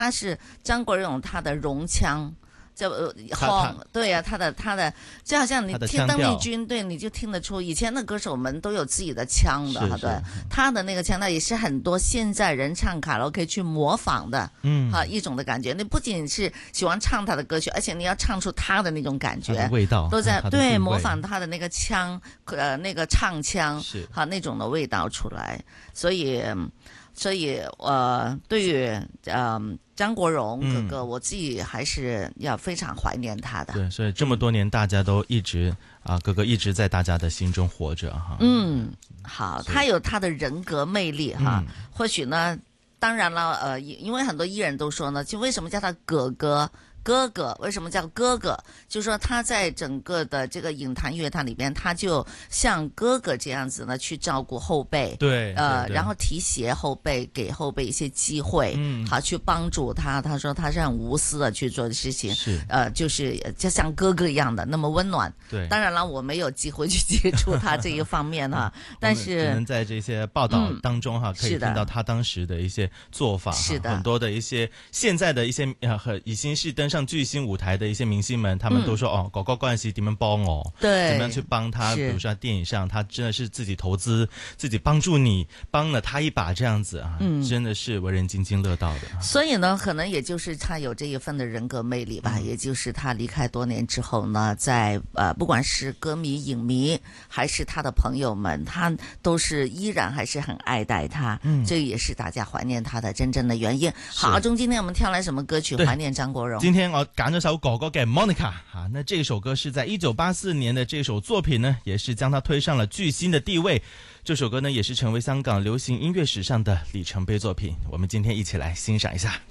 他是张国荣他的容腔。对呀、他的就好像你听邓丽君，对，你就听得出以前的歌手们都有自己的腔的，对，他的那个腔呢也是很多现在人唱卡拉 OK 去模仿的，一种的感觉。你不仅是喜欢唱他的歌曲，而且你要唱出他的那种感觉， 味道都在对模仿他的那个腔，那个唱腔，那种的味道出来。所以对于张国荣哥哥，我自己还是要非常怀念他的。 对，所以这么多年大家都一直哥哥一直在大家的心中活着哈。 好，他有他的人格魅力哈。或许呢，当然了，因为很多艺人都说呢，就为什么叫他哥哥，为什么叫哥哥？就是说他在整个的这个影坛乐坛里边，他就像哥哥这样子呢，去照顾后辈， 对， 然后提携后辈，给后辈一些机会，好去帮助他。他说他是很无私的去做的事情， 是就是就像哥哥一样的那么温暖。 对， 当然了，我没有机会去接触他这一方面哈，但是只能在这些报道当中可以听到他当时的一些做法， 是的， 很多的一些现在的一些已经是登上巨星舞台的一些明星们，他们都说哥哥關係點樣幫我， 对， 怎麼樣去幫他，比如說電影上他真的是自己投資，自己幫助你，幫了他一把這樣子真的是為人津津樂道的。 所以呢，可能也就是他有這一份的人格魅力吧，也就是他離開多年之後呢，在不管是歌迷、影迷，還是他的朋友們，他都是依然還是很愛戴他，這也是大家懷念他的真正的原因。好，中今天我們挑來什麼歌曲懷念張國榮？ 今天我揀咗首哥哥嘅 Monica 那這首歌是在1984年的這首作品呢，也是將他推上了巨星的地位。這首歌呢，也是成為香港流行音樂史上的里程碑作品。我們今天一起來欣賞一下。